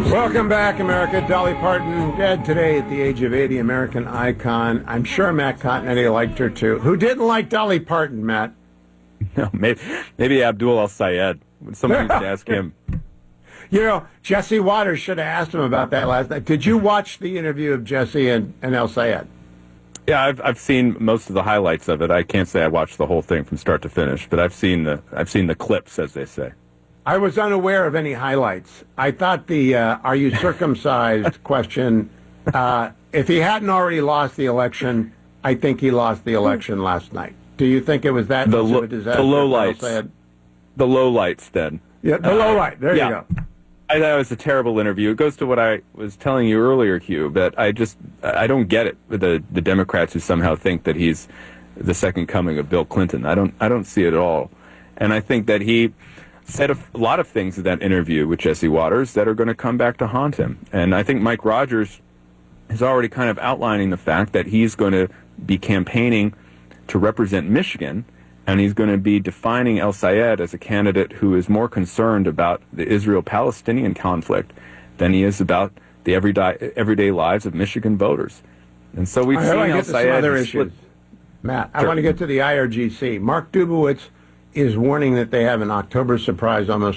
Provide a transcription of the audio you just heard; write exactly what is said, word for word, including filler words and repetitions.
Welcome back, America. Dolly Parton, dead today at the age of eighty, American icon. I'm sure Matt Continetti liked her, too. Who didn't like Dolly Parton, Matt? No, maybe, maybe Abdul Al-Sayed. Somebody should ask him. You know, Jesse Waters should have asked him about that last night. Did you watch the interview of Jesse and, and Al-Sayed? Yeah, I've I've seen most of the highlights of it. I can't say I watched the whole thing from start to finish, but I've seen the I've seen the clips, as they say. I was unaware of any highlights. I thought the uh, "Are you circumcised?" question. Uh, if he hadn't already lost the election, I think he lost the election last night. Do you think it was that The much lo- of a disaster? the low lights. The low lights. Then. Yeah, the low light. There yeah. you go. I thought it was a terrible interview. It goes to what I was telling you earlier, Hugh, that I just, I don't get it with the, the Democrats who somehow think that he's the second coming of Bill Clinton. I don't, I don't see it at all. And I think that he said a, a lot of things in that interview with Jesse Waters that are going to come back to haunt him. And I think Mike Rogers is already kind of outlining the fact that he's going to be campaigning to represent Michigan, and he's going to be defining Al-Sayed as a candidate who is more concerned about the Israel-Palestinian conflict than he is about the everyday everyday lives of Michigan voters. And so we've I seen want to get to some other issues. Matt, I Sure. want to get to the I R G C. Mark Dubowitz is warning that they have an October surprise almost